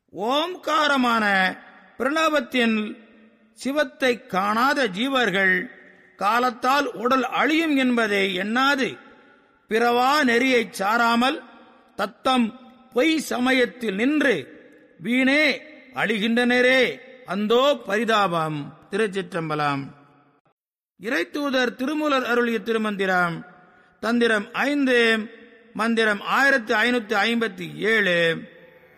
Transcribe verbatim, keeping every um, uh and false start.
ஓம்காரமான பிரணவத்தின் சிவத்தை காணாத ஜீவர்கள் காலத்தால் உடல் அழியும் என்பதை எண்ணாது பிறவா நெறியைச் சாராமல் தத்தம் பொய் சமயத்தில் நின்று வீணே அழிகின்றனரே, அந்தோ பரிதாபம். திருச்சிற்றம்பலம். இறைத்தூதர் திருமூலர் அருளிய திருமந்திரம் தந்திரம் ஐந்து, மந்திரம் ஆயிரத்தி ஐநூத்தி ஐம்பத்தி ஏழு.